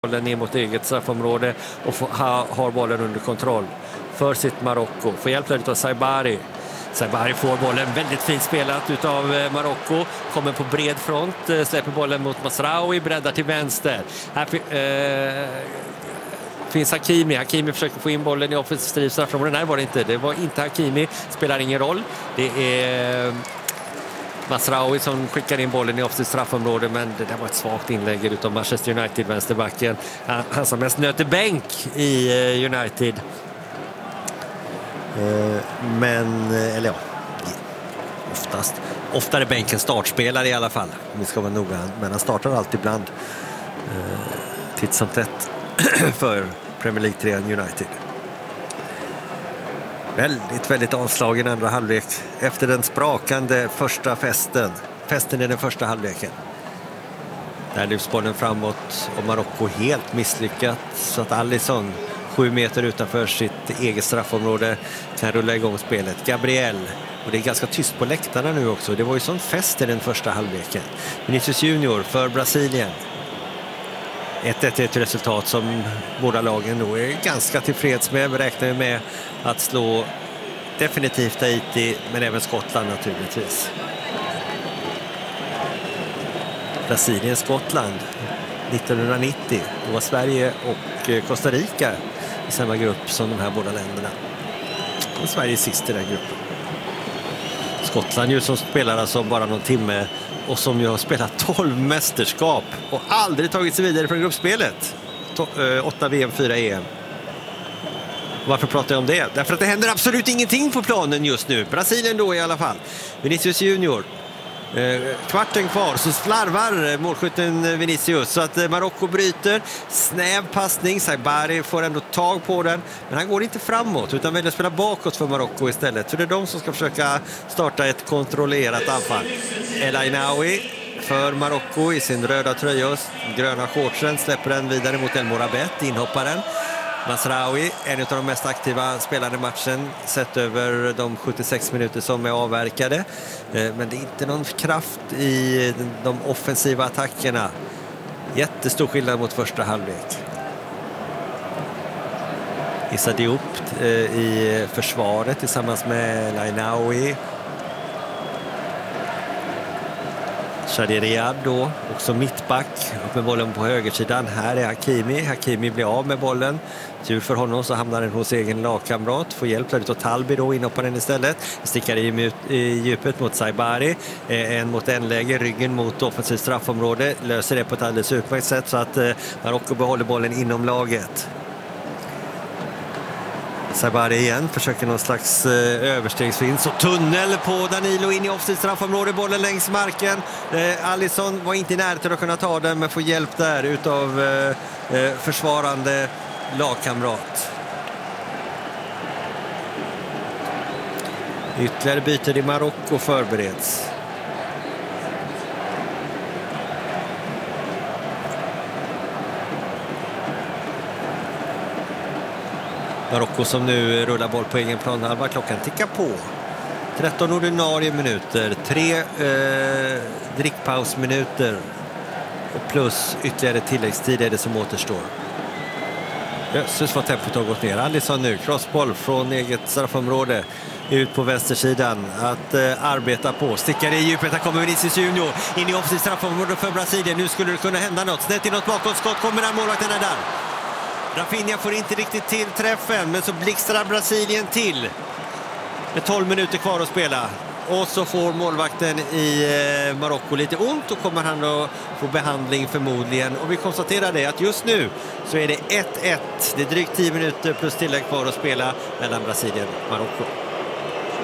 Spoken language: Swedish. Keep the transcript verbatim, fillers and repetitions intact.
bollen ner mot eget straffområde och få, ha, har bollen under kontroll för sitt Marocko. Får hjälp av Saibari. Saibari får bollen väldigt fint spelat utav Marocko. Kommer på bred front, släpper bollen mot Masraoui, breddar till vänster. Här eh, finns Hakimi. Hakimi försöker få in bollen i offensiv straffområde. Nej, var det inte. Det var inte Hakimi. Spelar ingen roll. Det är Masraoui som skickar in bollen i offensivt straffområde, men det där var ett svagt inlägg utav Manchester United, vänsterbacken. Han, han som mest nöter bänk i United. Men, eller ja, oftast. Oftare bänken startspelare i alla fall. Vi ska vara noga, men han startar alltid ibland. Titt som tätt för Premier League-trean United. Väldigt, väldigt avslagen andra halvlek efter den sprakande första festen. Festen i den första halvleken. Där lyfts bollen framåt och Marocko helt misslyckat så att Alisson sju meter utanför sitt eget straffområde kan rulla igång spelet. Gabriel, och det är ganska tyst på läktarna nu också. Det var ju sån fest i den första halvleken. Vinicius Junior för Brasilien. ett ett är ett resultat som båda lagen nog är ganska tillfreds med. Vi räknar med att slå definitivt Haiti, men även Skottland naturligtvis. Brasilien-Skottland nittonhundranittio. Då var Sverige och Costa Rica i samma grupp som de här båda länderna. Och Sverige sist i den gruppen. Skottland ju som spelar alltså bara någon timme och som ju har spelat tolv mästerskap och aldrig tagit sig vidare från gruppspelet. åtta V M, fyra E M. Varför pratar jag om det? Därför att det händer absolut ingenting på planen just nu. Brasilien då i alla fall. Vinicius Junior. Eh, kvarten kvar så slarvar målskytten Vinicius så att eh, Marocko bryter. Snäv passning. Saibari får ändå tag på den. Men han går inte framåt utan väljer att spela bakåt för Marocko istället. För det är de som ska försöka starta ett kontrollerat anfall. El Ainaoui för Marocko i sin röda tröja. Gröna shortsen släpper den vidare mot El Morabet, inhopparen. Masraoui, en av de mest aktiva spelarna i matchen sett över de sjuttiosex minuter som är avverkade. Men det är inte någon kraft i de offensiva attackerna. Jättestor skillnad mot första halvlek. Issa Diop i försvaret tillsammans med Lainaoui. Shadi Riyad då, också mittback, upp med bollen på högersidan. Här är Hakimi, Hakimi blir av med bollen. Tur för honom så hamnar den hos egen lagkamrat. Får hjälp där av Talbi då, inhoppar den istället. Stickar i, i djupet mot Saibari. En mot en läge, ryggen mot offensivt straffområde. Löser det på ett alldeles utmärkt sätt så att eh, Marocko behåller bollen inom laget. Saibari igen försöker någon slags eh, överstegsvinst och tunnel på Danilo in i offensivt straffområde, bollen längs marken. eh, Alisson var inte i närheten att kunna ta den men får hjälp där utav eh, eh, försvarande lagkamrat. Ytterligare byter i Marocko förbereds. Marocko som nu rullar boll på egen plan. Halva klockan tickar på. tretton ordinarie minuter. Tre eh, drickpausminuter. Och plus ytterligare tilläggstid är det som återstår. Jösses vad tempot har gått ner. Alisson nu. Crossboll från eget straffområde. Ut på vänstersidan. Att eh, arbeta på. Stickar i djupet. Här kommer Vinicius Junior. In i offensivt straffområde för Brasilien. Nu skulle det kunna hända något. Snett i något bakåtskott. Kommer där målvakten är där. Rafinha får inte riktigt till träffen, men så blixtrar Brasilien till med tolv minuter kvar att spela. Och så får målvakten i Marocko lite ont och kommer han att få behandling förmodligen. Och vi konstaterar det att just nu så är det ett ett. Det är drygt tio minuter plus tillägg kvar att spela mellan Brasilien och Marocko.